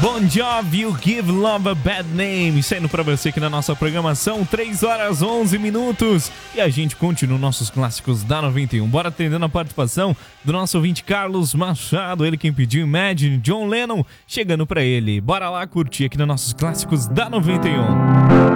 Bon Jovi, You Give Love a Bad Name, saindo pra você aqui na nossa programação, 3 horas 11 minutos, e a gente continua nossos clássicos da 91. Bora atendendo a participação do nosso ouvinte Carlos Machado, ele quem pediu Imagine, John Lennon, chegando pra ele. Bora lá curtir aqui nos nossos clássicos da 91.